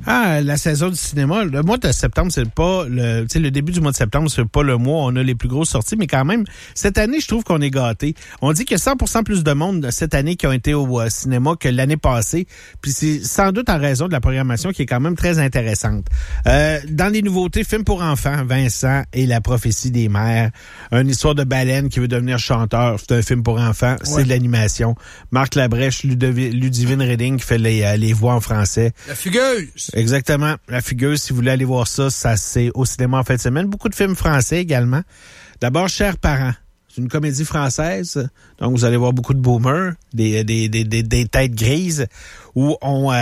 La saison du cinéma, le mois de septembre, c'est pas le début du mois de septembre, c'est pas le mois où on a les plus grosses sorties, mais quand même, cette année, je trouve qu'on est gâtés. On dit qu'il y a 100% plus de monde cette année qui ont été au cinéma que l'année passée, puis c'est sans doute en raison de la programmation qui est quand même très intéressante. Dans les nouveautés, film pour enfants, Vincent et la prophétie des mers, une histoire de baleine qui veut devenir chanteur, c'est un film pour enfants, c'est de l'animation. Marc Labrèche, Ludivine Reding qui fait les voix en français. La fugueuse! Exactement. La fugueuse, si vous voulez aller voir ça, c'est au cinéma en fin de semaine. Beaucoup de films français également. D'abord, Chers parents. C'est une comédie française. Donc, vous allez voir beaucoup de boomers, des têtes grises, où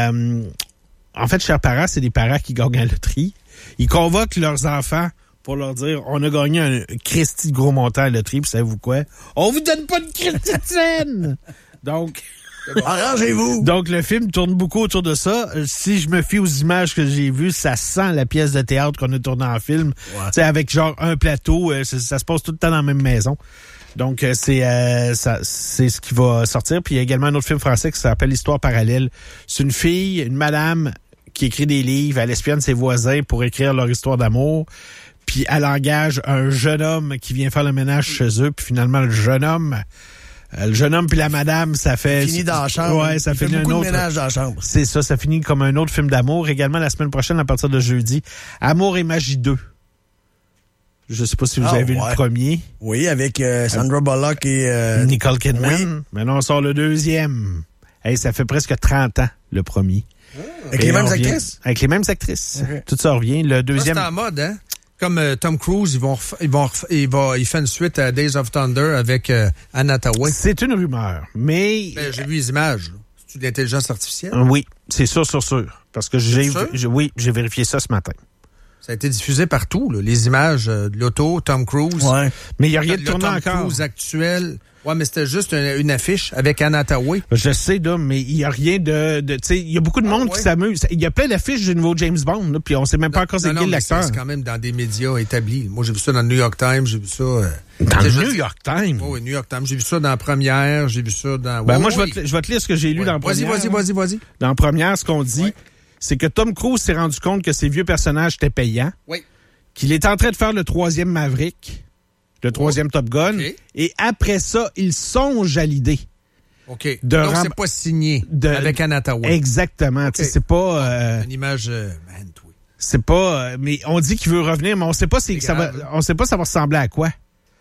en fait, Chers parents, c'est des parents qui gagnent à la loterie. Ils convoquent leurs enfants pour leur dire, on a gagné un Christy de gros montant à la loterie, puis savez-vous quoi? On vous donne pas de Christy de scène! Donc... Arrangez-vous! Donc, le film tourne beaucoup autour de ça. Si je me fie aux images que j'ai vues, ça sent la pièce de théâtre qu'on a tournée en film. Ouais. Tu sais, avec genre un plateau, ça se passe tout le temps dans la même maison. Donc, c'est ce qui va sortir. Puis, il y a également un autre film français qui s'appelle Histoire parallèle. C'est une fille, une madame qui écrit des livres, elle espionne ses voisins pour écrire leur histoire d'amour. Puis, elle engage un jeune homme qui vient faire le ménage chez eux. Puis, finalement, le jeune homme puis la madame, ça fait... Fini dans la chambre. Ouais, ça fait finit beaucoup un autre... de ménage dans la chambre. C'est ça, ça finit comme un autre film d'amour. Également, la semaine prochaine, à partir de jeudi, Amour et magie 2. Je sais pas si vous avez vu le premier. Oui, avec Sandra Bullock et... Nicole Kidman. Oui. Maintenant, on sort le deuxième. Hey, ça fait presque 30 ans, le premier. Avec les mêmes actrices? Avec les mêmes actrices. Okay. Tout ça revient. Le deuxième... C'est en mode, hein? Comme Tom Cruise, il fait une suite à Days of Thunder avec Anna Hathaway. C'est une rumeur, mais... J'ai vu les images. C'est de l'intelligence artificielle? Oui, c'est sûr. Parce que j'ai vérifié ça ce matin. Ça a été diffusé partout, là, les images de l'auto, Tom Cruise. Ouais. Mais il n'y a rien de tourné Tom encore. Cruise actuel. Ouais, mais c'était juste une affiche avec Anna Hathaway. Je sais, là, mais il n'y a rien de tu sais, il y a beaucoup de monde qui s'amuse. Il y a plein d'affiches du nouveau James Bond, là, puis on sait même pas encore c'est qui l'acteur. C'est quand même dans des médias établis. Moi, j'ai vu ça dans le New York Times, j'ai vu ça... dans le New York Times? Oui, New York Times. J'ai vu ça dans la Première, j'ai vu ça dans... Ben, moi, je vais te lire ce que j'ai lu dans la Première. Vas-y. Dans la Première, ce qu'on dit, c'est que Tom Cruise s'est rendu compte que ses vieux personnages étaient payants. Oui. Qu'il est en train de faire le 3e Maverick. Le 3e Top Gun. Okay. Et après ça, il songe à l'idée. OK. Donc, c'est pas signé avec Anna Hathaway. Exactement. Okay. C'est pas... une image... c'est pas... mais on dit qu'il veut revenir, mais on sait pas on sait pas ça va ressembler à quoi.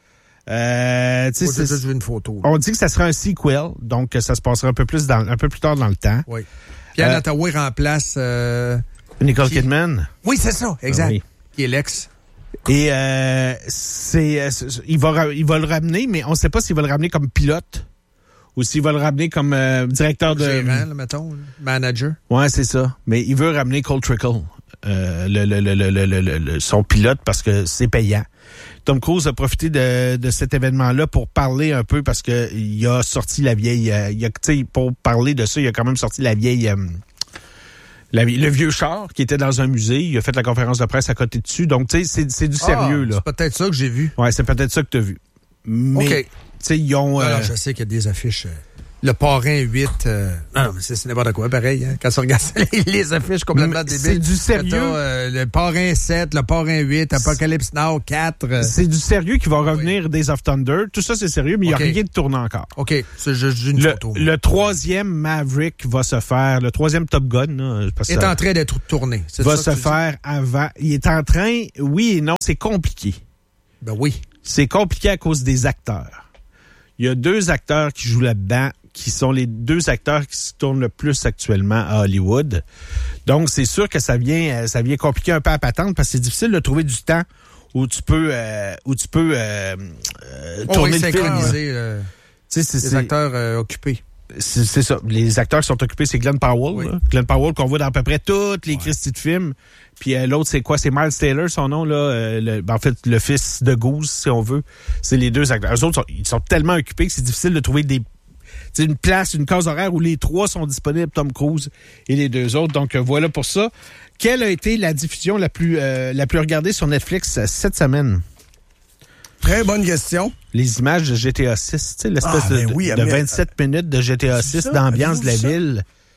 J'ai juste vu une photo. On dit que ça sera un sequel, donc ça se passera un peu plus tard dans le temps. Oui. Puis Anna Hathaway remplace... Nicole Kidman. Oui, c'est ça. Exact. Oui. Qui est l'ex. Et il va le ramener, mais on ne sait pas s'il va le ramener comme pilote ou s'il va le ramener comme directeur de... Gérant, là, mettons, là. Manager. Ouais, c'est ça. Mais il veut ramener Cole Trickle, son pilote, parce que c'est payant. Tom Cruise a profité de cet événement-là pour parler un peu, parce que il a sorti la vieille... pour parler de ça, il a quand même sorti la vieille... le vieux char qui était dans un musée, il a fait la conférence de presse à côté dessus. Donc, tu sais, c'est du sérieux, là. C'est peut-être ça que j'ai vu. Ouais, c'est peut-être ça que tu as vu. Mais, tu sais, ils ont... Alors, je sais qu'il y a des affiches... Le Parrain 8... non, mais c'est n'importe quoi, pareil. Hein, quand tu regardes les affiches complètement débiles. C'est du sérieux. Le Parrain 7, le Parrain 8, Apocalypse Now 4... C'est du sérieux qui va revenir Days of Thunder. Tout ça, c'est sérieux, mais il n'y a rien de tourné encore. OK, c'est juste une photo. Le 3e Maverick va se faire... Le 3e Top Gun... Là, il est en train d'être tourné. Va se faire avant... Il est en train... Oui et non, c'est compliqué. Ben oui. C'est compliqué à cause des acteurs. Il y a 2 acteurs qui jouent là-dedans, qui sont les 2 acteurs qui se tournent le plus actuellement à Hollywood. Donc, c'est sûr que ça vient compliquer un peu à patente, parce que c'est difficile de trouver du temps où tu peux tourner le film. Les acteurs occupés. C'est ça. Les acteurs qui sont occupés, c'est Glenn Powell. Oui. Glenn Powell qu'on voit dans à peu près toutes les Christy de films. Puis l'autre, c'est quoi? C'est Miles Taylor, son nom, là. En fait, le fils de Goose, si on veut. C'est les 2 acteurs. Eux autres, ils sont tellement occupés que c'est difficile de trouver une place, une case horaire où les 3 sont disponibles, Tom Cruise et les 2 autres. Donc, voilà pour ça. Quelle a été la diffusion la plus regardée sur Netflix cette semaine? Très bonne question. Les images de GTA 6, tu sais, l'espèce de 27 minutes de GTA 6 d'ambiance de la ville.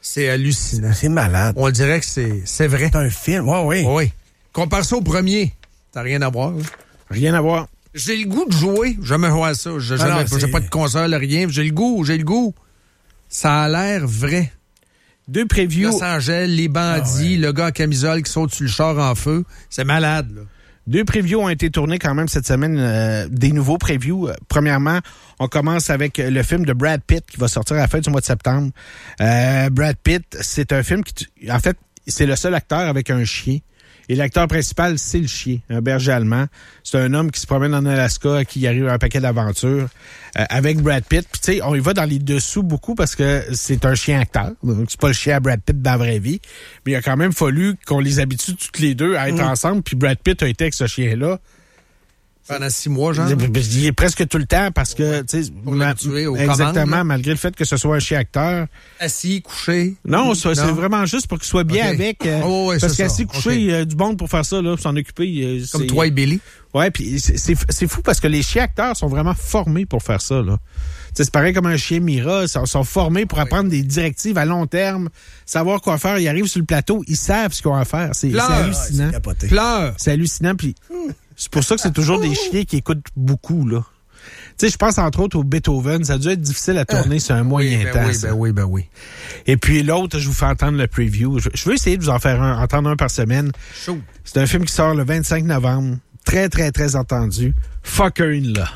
C'est hallucinant. C'est malade. On dirait que c'est vrai. C'est un film. Oui. Oui. Compare ça au premier. T'as rien à voir. Là. Rien à voir. J'ai le goût de jouer. Jamais joué à ça. J'ai pas de console, rien. J'ai le goût. Ça a l'air vrai. 2 previews. Los Angeles, les bandits, le gars en camisole qui saute sur le char en feu. C'est malade, là. 2 previews ont été tournés quand même cette semaine, des nouveaux previews. Premièrement, on commence avec le film de Brad Pitt qui va sortir à la fin du mois de septembre. Brad Pitt, c'est un film en fait, c'est le seul acteur avec un chien. Et l'acteur principal, c'est le chien, un berger allemand. C'est un homme qui se promène en Alaska, qui arrive à un paquet d'aventures avec Brad Pitt. Puis tu sais, on y va dans les dessous beaucoup parce que c'est un chien acteur. Donc c'est pas le chien à Brad Pitt dans la vraie vie. Mais il a quand même fallu qu'on les habitue toutes les deux à être ensemble. Puis Brad Pitt a été avec ce chien-là. Pendant 6 mois, genre? Il est presque tout le temps parce que, tu sais, pour l'habituer aux exactement, commandes, malgré le fait que ce soit un chien acteur. Assis, couché. Non, c'est vraiment juste pour qu'il soit bien avec. Parce qu'assis, couché, il y a du monde pour faire ça, là, pour s'en occuper. Comme toi et Billy. Ouais, puis c'est fou parce que les chiens acteurs sont vraiment formés pour faire ça, là. C'est pareil comme un chien Mira, ils sont formés pour apprendre des directives à long terme, savoir quoi faire. Ils arrivent sur le plateau, ils savent ce qu'ils ont à faire. C'est hallucinant. C'est hallucinant, puis c'est pour ça que c'est toujours des chiens qui écoutent beaucoup, là. Tu sais, je pense entre autres au Beethoven, ça a dû être difficile à tourner sur un moyen temps. Ben oui. Et puis l'autre, je vous fais entendre le preview. Je veux essayer de vous en faire entendre un par semaine. Chaud. C'est un film qui sort le 25 novembre. Très, très, très entendu. Fucker in Law.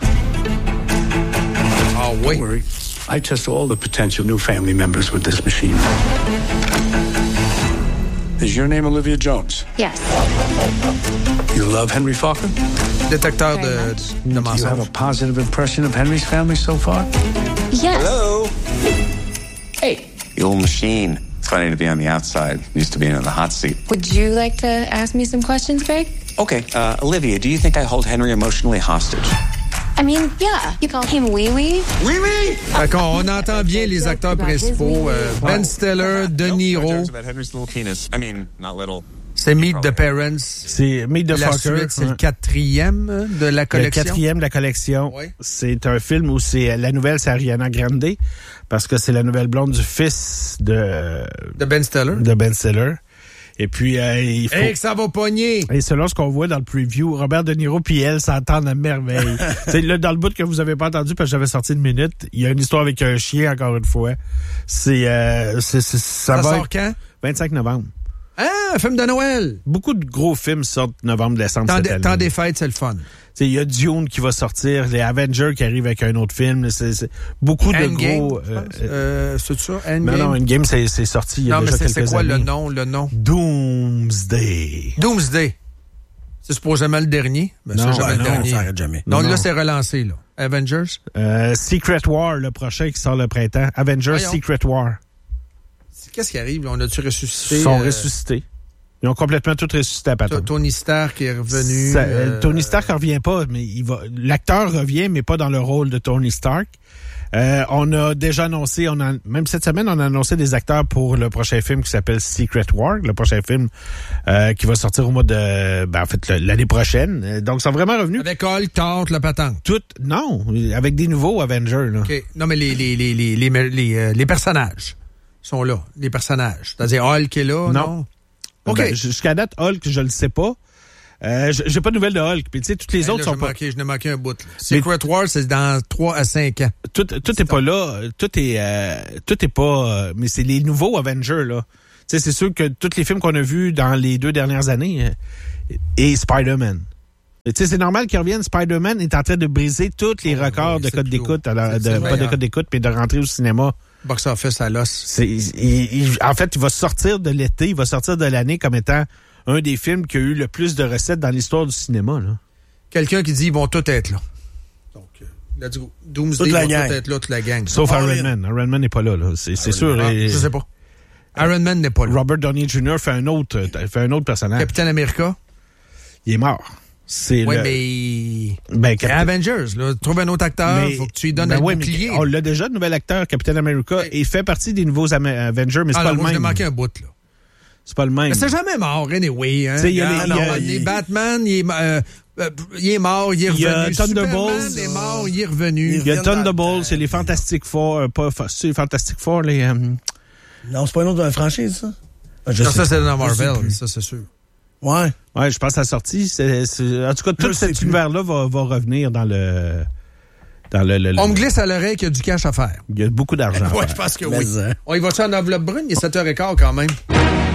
Ah oui. Don't worry. I test all the potential new family members with this machine. Is your name Olivia Jones? Yes. You love Henry Fokker? Détecteur de Do you have mensonges. a positive impression of Henry's family so far? Yes. Hello. Hey. The old machine. It's funny to be on the outside. Used to be in the hot seat. Would you like to ask me some questions, Greg? Okay, Olivia, do you think I hold Henry emotionally hostage? I mean, yeah. You call him Wee Wee? Oui, oui! Fait qu'on entend bien les acteurs principaux. Ben Stiller, De Niro. About Henry's little penis. I mean, not little. C'est Meet the Parents. C'est Meet the La Fucker. suite, c'est le 4e de la collection. Le 4e de la collection. Oui. C'est un film où la nouvelle, c'est Ariana Grande, parce que c'est la nouvelle blonde du fils de Ben Stiller. De Ben Stiller. Et puis, il faut... Hey, que ça va pogner! Et selon ce qu'on voit dans le preview, Robert De Niro puis elle s'entendent à merveille. C'est là, dans le bout que vous avez pas entendu parce que j'avais sorti une minute, il y a une histoire avec un chien, encore une fois. Ça Ça va sort être quand? 25 novembre. Ah, un film de Noël! Beaucoup de gros films sortent novembre-décembre cette année. Temps des fêtes, c'est le fun. Il y a Dune qui va sortir, les Avengers qui arrivent avec un autre film. C'est beaucoup Endgame, de gros... c'est ça? Endgame? Non, Endgame, c'est sorti il y a déjà quelques années. C'est quoi le nom? Doomsday. Doomsday. C'est supposément le dernier. Mais Non, c'est jamais le dernier. ça s'arrête jamais. Donc Non. là, c'est relancé, là. Avengers? Secret War, le prochain qui sort le printemps. Avengers Voyons. Secret War. Qu'est-ce qui arrive? Là? On a-tu ressuscité? Ils sont ressuscités. Ils ont complètement tout ressuscité à patente. Tony Stark est revenu. Tony Stark ne revient pas, mais l'acteur revient, mais pas dans le rôle de Tony Stark. On a déjà annoncé, même cette semaine, on a annoncé des acteurs pour le prochain film qui s'appelle Secret War, le prochain film qui va sortir au mois de, l'année prochaine. Donc, ils sont vraiment revenus. Avec Hulk, Thor, la patente. Non, avec des nouveaux Avengers, là. OK. Non, mais les personnages sont là. Les personnages. C'est-à-dire Hulk est là, non? OK. Ben, jusqu'à date, Hulk, je le sais pas. J'ai pas de nouvelles de Hulk. Puis tu sais, toutes les autres sont pas... Je n'ai manqué un bout. Là. Secret War, c'est dans 3 à 5 ans. Tout est pas là. Tout est pas... mais c'est les nouveaux Avengers, là. Tu sais, c'est sûr que tous les films qu'on a vus dans les 2 dernières années et Spider-Man. Tu sais, c'est normal qu'ils reviennent. Spider-Man est en train de briser tous les records de code d'écoute. Pas de code d'écoute, mais de rentrer au cinéma. Box office à l'os. En fait, il va sortir de l'été, il va sortir de l'année comme étant un des films qui a eu le plus de recettes dans l'histoire du cinéma, là. Quelqu'un qui dit ils vont tous être là. Donc, let's go. Doomsday, Toute la ils vont gang. tous être là, toute la gang. Sauf Iron Man. Iron Man n'est pas là. C'est sûr. Je sais pas. Iron Man n'est pas là. Robert Downey Jr. fait un autre personnage. Capitaine America. Il est mort. Oui, mais... Avengers, là. Trouve un autre acteur, faut que tu lui donnes un bouclier. On l'a déjà, le nouvel acteur, Capitaine America, et il fait partie des nouveaux Avengers, mais c'est pas le même. Je l'ai manqué un bout, là. C'est pas le même. Mais c'est jamais mort, anyway. Hein? Il y a les Batman, il est mort, il est revenu. Il y a Thunderbolts. Superman est mort, il est revenu. Il y a Thunderbolts, c'est les Fantastic Four, c'est les Fantastic Four, Non, c'est pas une autre franchise, ça? Non, ça, c'est dans Marvel, ça, c'est sûr. Ouais. Ouais, je pense à la sortie. En tout cas, tout cet univers-là va revenir dans le... On me glisse à l'oreille qu'il y a du cash à faire. Il y a beaucoup d'argent. Ouais, je pense que oui. On y va-tu en enveloppe brune? Il est 7h15 quand même.